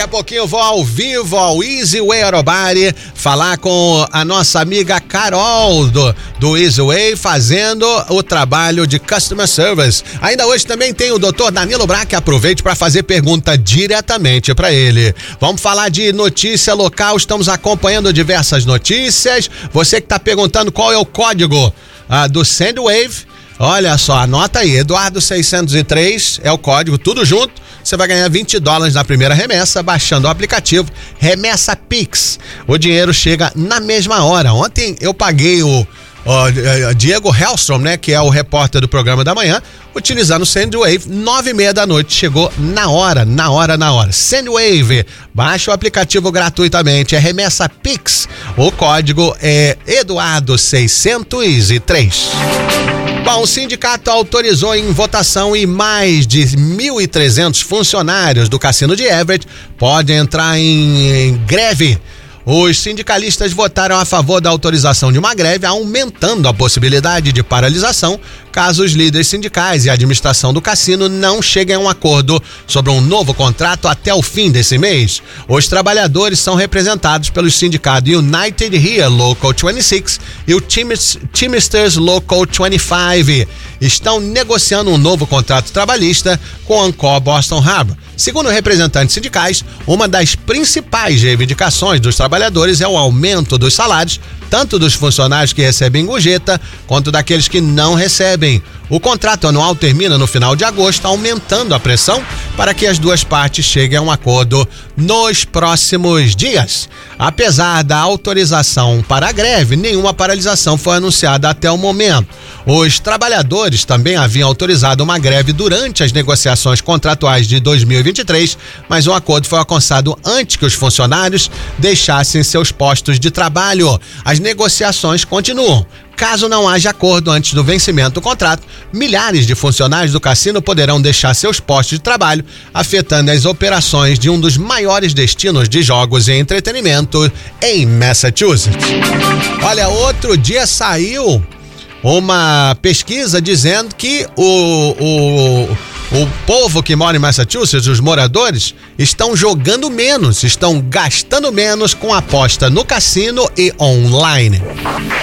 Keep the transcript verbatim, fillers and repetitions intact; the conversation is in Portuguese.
pouquinho eu vou ao vivo ao Easy Way Aerobody falar com a nossa amiga Carol do, do Easy Way fazendo o trabalho de Customer Service. Ainda hoje também tem o doutor Danilo Braque, aproveite para fazer pergunta diretamente para ele. Vamos falar de notícia local, estamos acompanhando diversas notícias. Você que está perguntando qual é o código ah, do Sendwave, olha só, anota aí, Eduardo seiscentos e três é o código, tudo junto. Você vai ganhar vinte dólares na primeira remessa, baixando o aplicativo Remessa Pix. O dinheiro chega na mesma hora. Ontem eu paguei o, o Diego Hellstrom, né, que é o repórter do programa da manhã, utilizando o Sendwave, nove e meia da noite, chegou na hora, na hora, na hora. Sendwave, baixa o aplicativo gratuitamente, é Remessa Pix. O código é Eduardo seiscentos e três. Bom, o sindicato autorizou em votação e mais de mil e trezentos funcionários do Cassino de Everett podem entrar em, em greve. Os sindicalistas votaram a favor da autorização de uma greve, aumentando a possibilidade de paralisação caso os líderes sindicais e a administração do cassino não cheguem a um acordo sobre um novo contrato até o fim desse mês. Os trabalhadores são representados pelos sindicatos United Here Local vinte e seis e o Teamsters Local vinte e cinco. Estão negociando um novo contrato trabalhista com a Ancor Boston Harbor. Segundo representantes sindicais, uma das principais reivindicações dos trabalhadores é o aumento dos salários, tanto dos funcionários que recebem gorjeta, quanto daqueles que não recebem. O contrato anual termina no final de agosto, aumentando a pressão para que as duas partes cheguem a um acordo nos próximos dias. Apesar da autorização para a greve, nenhuma paralisação foi anunciada até o momento. Os trabalhadores também haviam autorizado uma greve durante as negociações contratuais de dois mil e vinte e três, mas um acordo foi alcançado antes que os funcionários deixassem seus postos de trabalho. As negociações continuam. Caso não haja acordo antes do vencimento do contrato, milhares de funcionários do cassino poderão deixar seus postos de trabalho, afetando as operações de um dos maiores destinos de jogos e entretenimento em Massachusetts. Olha, outro dia saiu uma pesquisa dizendo que o, o, o povo que mora em Massachusetts, os moradores, estão jogando menos, estão gastando menos com aposta no cassino e online.